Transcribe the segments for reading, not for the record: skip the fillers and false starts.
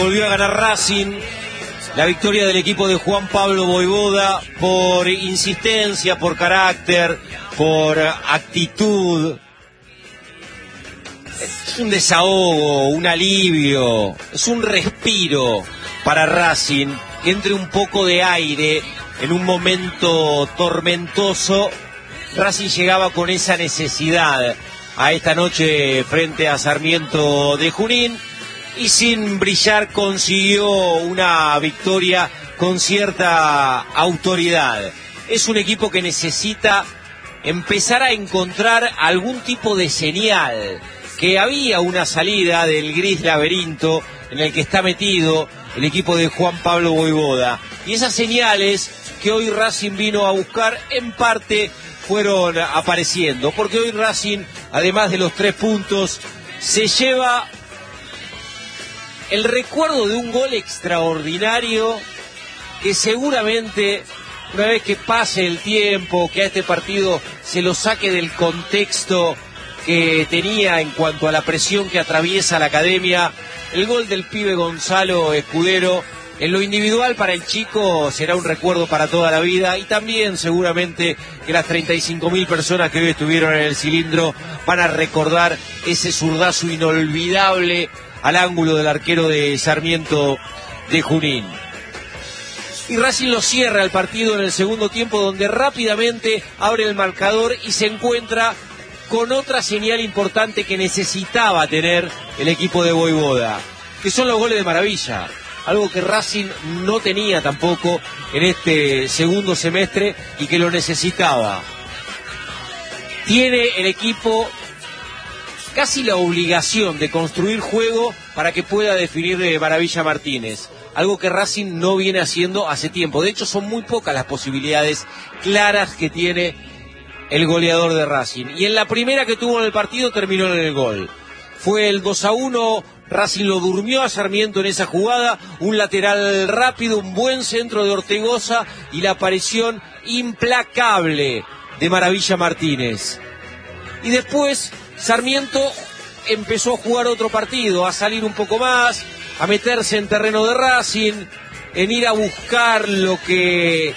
Volvió a ganar Racing, la victoria del equipo de Juan Pablo Vojvoda por insistencia, por carácter, por actitud. Es un desahogo, un alivio, es un respiro para Racing, que entre un poco de aire en un momento tormentoso. Racing llegaba con esa necesidad a esta noche frente a Sarmiento de Junín y sin brillar consiguió una victoria con cierta autoridad. Es un equipo que necesita empezar a encontrar algún tipo de señal, que había una salida del gris laberinto en el que está metido el equipo de Juan Pablo Vojvoda, y esas señales que hoy Racing vino a buscar en parte fueron apareciendo, porque hoy Racing, además de los 3 puntos, se lleva el recuerdo de un gol extraordinario que seguramente, una vez que pase el tiempo, que a este partido se lo saque del contexto que tenía en cuanto a la presión que atraviesa la academia, el gol del pibe Gonzalo Escudero, en lo individual para el chico será un recuerdo para toda la vida, y también seguramente que las 35.000 personas que hoy estuvieron en el cilindro van a recordar ese zurdazo inolvidable al ángulo del arquero de Sarmiento de Junín. Y Racing lo cierra el partido en el segundo tiempo, donde rápidamente abre el marcador y se encuentra con otra señal importante que necesitaba tener el equipo de Vojvoda, que son los goles de maravilla, algo que Racing no tenía tampoco en este segundo semestre y que lo necesitaba. Tiene el equipo casi la obligación de construir juego para que pueda definir de maravilla Martínez, algo que Racing no viene haciendo hace tiempo. De hecho, son muy pocas las posibilidades claras que tiene el goleador de Racing, y en la primera que tuvo en el partido terminó en el gol. Fue el 2-1, Racing lo durmió a Sarmiento en esa jugada, un lateral rápido, un buen centro de Ortegoza y la aparición implacable de Maravilla Martínez. Y después Sarmiento empezó a jugar otro partido, a salir un poco más, a meterse en terreno de Racing, en ir a buscar lo que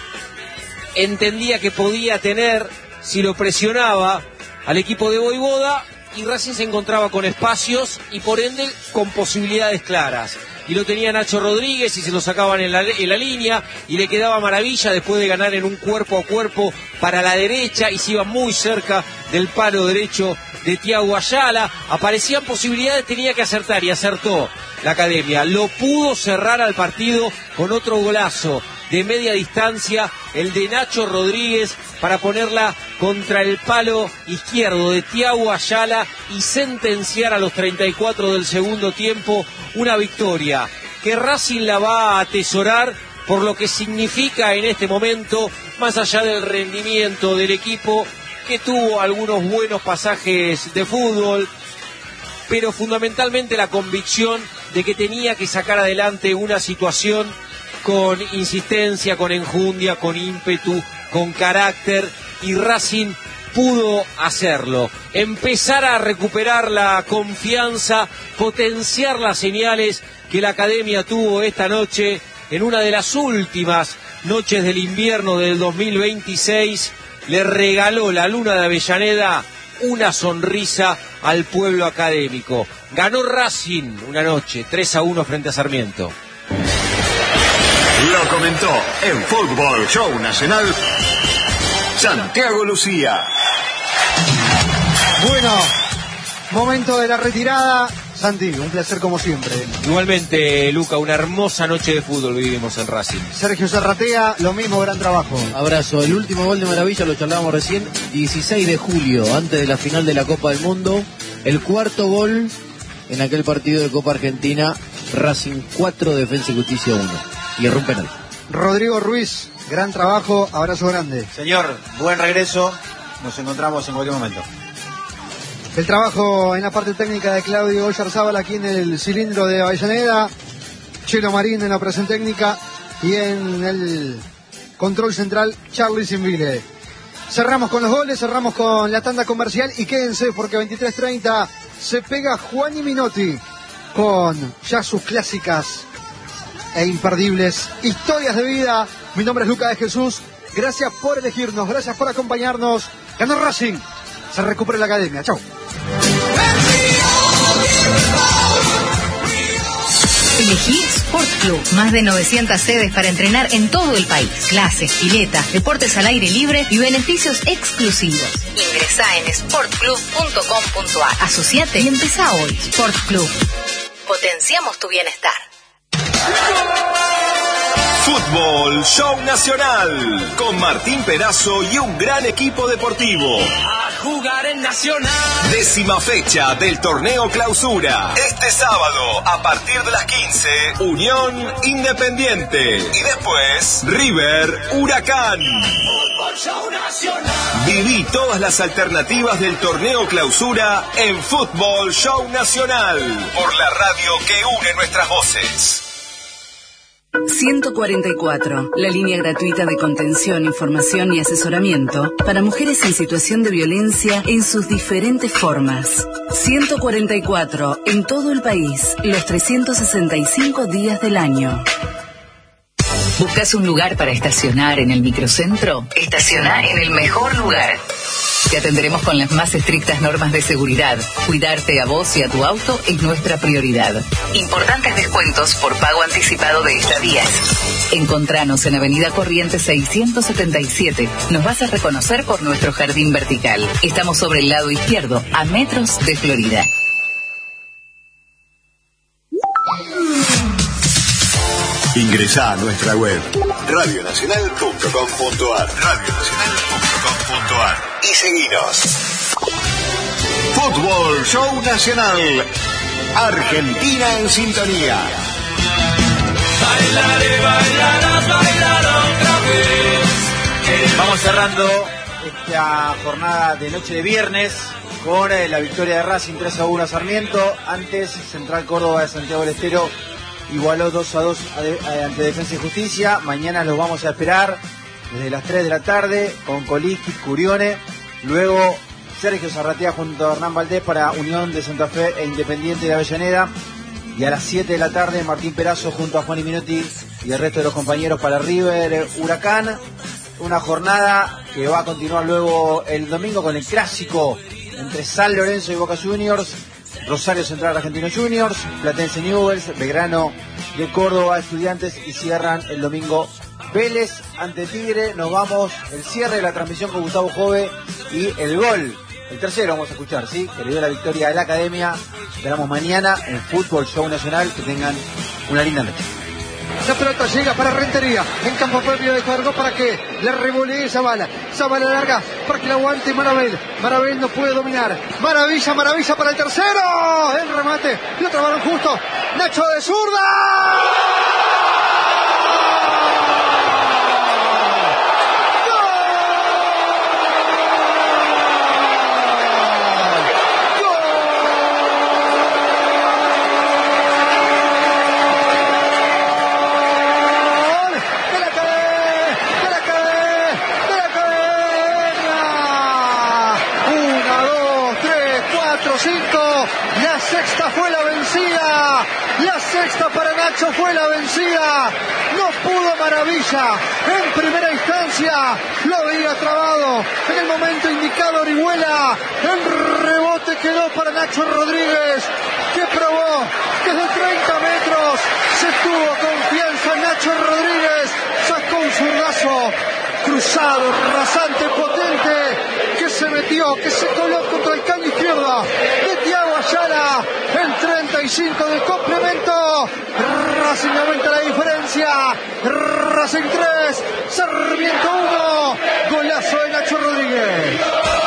entendía que podía tener si lo presionaba al equipo de Vojvoda, y Racing se encontraba con espacios y por ende con posibilidades claras. Y lo tenía Nacho Rodríguez y se lo sacaban en la línea, y le quedaba Maravilla después de ganar en un cuerpo a cuerpo para la derecha y se iba muy cerca del palo derecho de Thiago Ayala. Aparecían posibilidades, tenía que acertar y acertó la academia. Lo pudo cerrar al partido con otro golazo de media distancia, el de Nacho Rodríguez, para ponerla contra el palo izquierdo de Thiago Ayala y sentenciar a los 34 del segundo tiempo una victoria que Racing la va a atesorar por lo que significa en este momento, más allá del rendimiento del equipo, que tuvo algunos buenos pasajes de fútbol, pero fundamentalmente la convicción de que tenía que sacar adelante una situación con insistencia, con enjundia, con ímpetu, con carácter, y Racing pudo hacerlo. Empezar a recuperar la confianza, potenciar las señales que la academia tuvo esta noche, en una de las últimas noches del invierno del 2026, le regaló la luna de Avellaneda una sonrisa al pueblo académico. Ganó Racing una noche, 3-1 frente a Sarmiento. Lo comentó en Fútbol Show Nacional Santiago Lucía. Bueno, momento de la retirada. Santi, un placer como siempre. Igualmente, Luca, una hermosa noche de fútbol vivimos en Racing. Sergio Serratea, lo mismo, gran trabajo. Abrazo. El último gol de Maravilla lo charlábamos recién, 16 de julio, antes de la final de la Copa del Mundo. El cuarto gol en aquel partido de Copa Argentina, Racing 4, Defensa y Justicia 1. Y erró un penal. Rodrigo Ruiz, gran trabajo, abrazo grande. Señor, buen regreso, nos encontramos en cualquier momento. El trabajo en la parte técnica de Claudio Oyarzábal aquí en el cilindro de Avellaneda, Chelo Marín en la operación técnica y en el control central Charly Sinvile. Cerramos con los goles, cerramos con la tanda comercial y quédense porque 23:30 se pega Juan y Minotti con ya sus clásicas e imperdibles historias de vida. Mi nombre es Lucas de Jesús. Gracias por elegirnos, gracias por acompañarnos. Ganó Racing, se recupera la academia. Chau. Elegí Sport Club. Más de 900 sedes para entrenar en todo el país. Clases, piletas, deportes al aire libre y beneficios exclusivos. Ingresá en sportclub.com.ar. Asociate y empezá hoy. Sport Club. Potenciamos tu bienestar. Fútbol Show Nacional, con Martín Perazo y un gran equipo deportivo. A jugar en Nacional. 10ª fecha del torneo Clausura. Este sábado, a partir de las 15, Unión Independiente. Y después, River Huracán. Fútbol Show Nacional. Viví todas las alternativas del torneo Clausura en Fútbol Show Nacional, por la radio que une nuestras voces. 144, la línea gratuita de contención, información y asesoramiento para mujeres en situación de violencia en sus diferentes formas. 144, en todo el país, los 365 días del año. ¿Buscas un lugar para estacionar en el microcentro? Estaciona en el mejor lugar. Te atenderemos con las más estrictas normas de seguridad. Cuidarte a vos y a tu auto es nuestra prioridad. Importantes descuentos por pago anticipado de estadías. Encontranos en Avenida Corrientes 677. Nos vas a reconocer por nuestro jardín vertical. Estamos sobre el lado izquierdo, a metros de Florida. Ingresá a nuestra web radionacional.com.ar y seguinos. Fútbol Show Nacional, Argentina en sintonía. Bailaré, bailarás, bailar otra vez. Vamos cerrando esta jornada de noche de viernes con la victoria de Racing 3-1 a Sarmiento. Antes, Central Córdoba de Santiago del Estero igualó 2-2 ante Defensa y Justicia. Mañana los vamos a esperar desde las 3 de la tarde con Coliski, Curione. Luego Sergio Zarratea junto a Hernán Valdés para Unión de Santa Fe e Independiente de Avellaneda. Y a las 7 de la tarde Martín Perazo junto a Juan y Minotti y el resto de los compañeros para River Huracán. Una jornada que va a continuar luego el domingo con el clásico entre San Lorenzo y Boca Juniors, Rosario Central Argentino Juniors, Platense Newell's, Belgrano de Córdoba Estudiantes, y cierran el domingo Vélez ante Tigre. Nos vamos, el cierre de la transmisión con Gustavo Jove y el gol, el tercero vamos a escuchar, ¿sí? Que le dio la victoria de la Academia. Esperamos mañana en Fútbol Show Nacional. Que tengan una linda noche. La pelota llega para Rentería, en campo propio de Cargó para que le revolee Zavala. Zavala larga para que la aguante Marabel. Marabel no puede dominar. Maravilla, maravilla para el tercero. El remate, lo trabaron justo. Nacho de zurda. La sexta fue la vencida. La sexta para Nacho fue la vencida. No pudo Maravilla. En primera instancia lo había trabado. En el momento indicado Orihuela. El rebote quedó para Nacho Rodríguez, que probó desde 30 metros. Se tuvo confianza Nacho Rodríguez. Sacó un zurdazo cruzado, rasante, potente, que se metió, que se coló contra el caño izquierda de Thiago Ayala en 35 del complemento. Racing aumenta la diferencia. Racing 3, Sarmiento 1. Golazo de Nacho Rodríguez.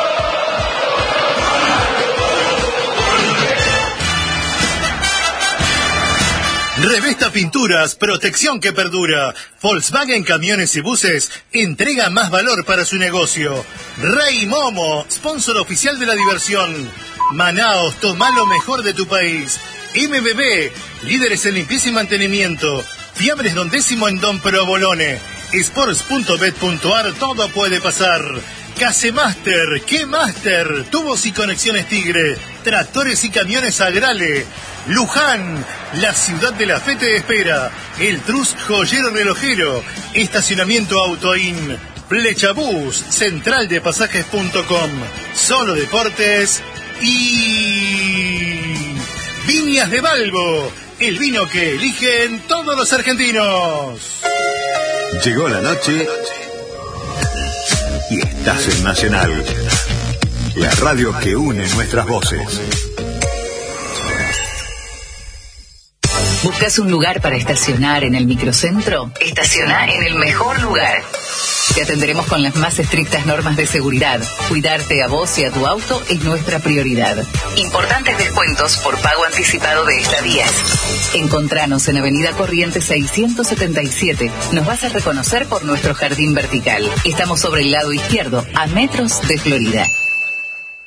Revesta Pinturas, protección que perdura. Volkswagen Camiones y Buses entrega más valor para su negocio. Rey Momo, sponsor oficial de la diversión. Manaos, toma lo mejor de tu país. MBB, líderes en limpieza y mantenimiento. Fiambres Don Décimo en Don Provolone. Sports.bet.ar, todo puede pasar. Casemaster, ¿qué Master? Tubos y conexiones Tigre, tractores y camiones Agrale. Luján, la ciudad de la fe te espera. El Trus Joyero Relojero, estacionamiento Autoin. Flechabús, central de pasajes.com. Solo Deportes y Viñas de Balbo, el vino que eligen todos los argentinos. Llegó la noche y estás en Nacional, la radio que une nuestras voces. ¿Buscas un lugar para estacionar en el microcentro? Estaciona en el mejor lugar. Te atenderemos con las más estrictas normas de seguridad. Cuidarte a vos y a tu auto es nuestra prioridad. Importantes descuentos por pago anticipado de estadías. Encontranos en Avenida Corrientes 677. Nos vas a reconocer por nuestro jardín vertical. Estamos sobre el lado izquierdo, a metros de Florida.